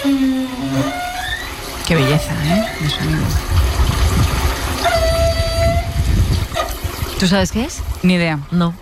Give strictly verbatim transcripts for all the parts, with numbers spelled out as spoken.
Qué belleza, ¿eh? De sonido. ¿Tú sabes qué es? Ni idea. No.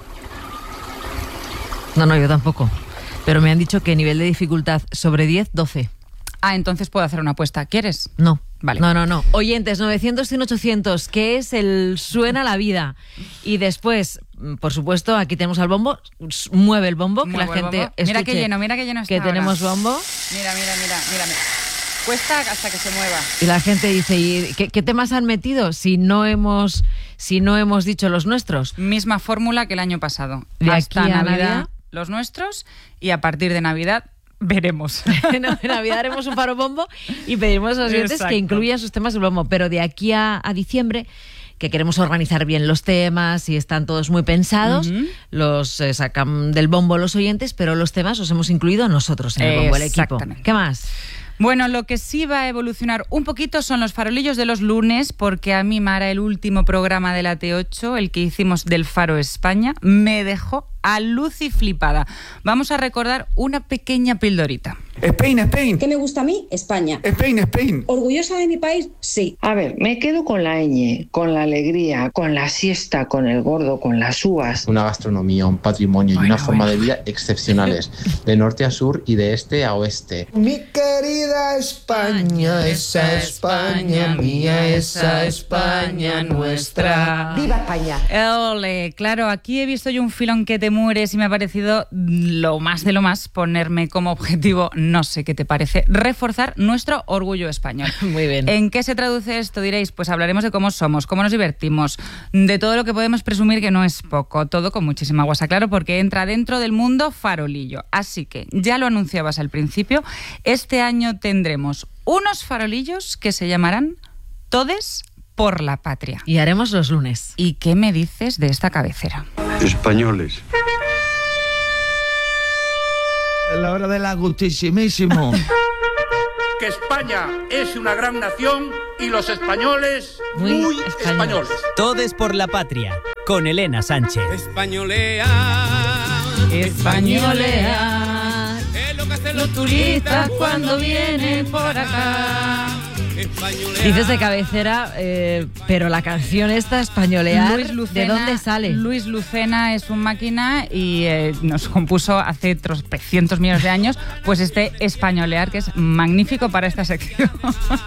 No, no, yo tampoco. Pero me han dicho que nivel de dificultad sobre diez, doce. Ah, entonces puedo hacer una apuesta. ¿Quieres? No. Vale. No, no, no. Oyentes, novecientos, cien, ochocientos, ¿qué es el Suena la Vida? Y después, por supuesto, aquí tenemos al bombo. Mueve el bombo, que Muevo la el gente bombo. escuche Mira qué lleno, mira qué lleno está que ahora. tenemos bombo. Mira, mira, mira, mira, mira. Cuesta hasta que se mueva. Y la gente dice, ¿y qué, qué temas han metido si no hemos si no hemos dicho los nuestros? Misma fórmula que el año pasado. De Hasta aquí a Navidad, Navidad, los nuestros, y a partir de Navidad veremos. No, en Navidad haremos un faro bombo y pediremos a los oyentes Exacto. que incluyan sus temas del bombo. Pero de aquí a, a diciembre, que queremos organizar bien los temas y están todos muy pensados, uh-huh. los eh, sacan del bombo los oyentes, pero los temas los hemos incluido nosotros en el bombo, el equipo. ¿Qué más? Bueno, lo que sí va a evolucionar un poquito son los farolillos de los lunes, porque a mí, Mara, el último programa de la T ocho, el que hicimos del Faro España, me dejó a luz y flipada. Vamos a recordar una pequeña pildorita. Spain, Spain. ¿Qué me gusta a mí? España. Spain, Spain. ¿Orgullosa de mi país? Sí. A ver, me quedo con la ñ, con la alegría, con la siesta, con el gordo, con las uvas. Una gastronomía, un patrimonio bueno, y una bueno. forma de vida excepcionales, de norte a sur y de este a oeste. Mi querida España, esa España mía, esa España nuestra. ¡Viva España! Ole, claro, aquí he visto yo un filón que te mueres y me ha parecido lo más de lo más ponerme como objetivo, no sé qué te parece, reforzar nuestro orgullo español. Muy bien. ¿En qué se traduce esto? Diréis, pues hablaremos de cómo somos, cómo nos divertimos, de todo lo que podemos presumir que no es poco, todo con muchísima guasa, claro, porque entra dentro del mundo farolillo. Así que, ya lo anunciabas al principio, este año tendremos unos farolillos que se llamarán Todes por la Patria. Y haremos los lunes. ¿Y qué me dices de esta cabecera? Españoles. La hora del agustísimísimo. Que España es una gran nación y los españoles muy, muy españoles. españoles. Todes por la Patria, con Elena Sánchez. Españolea, españolea, es lo que hacen los turistas cuando vienen por acá. Dices de cabecera, eh, pero la canción esta, Españolear, Luis Lucena, ¿de dónde sale? Luis Lucena es un máquina y eh, nos compuso hace trescientos millones de años pues este Españolear, que es magnífico para esta sección.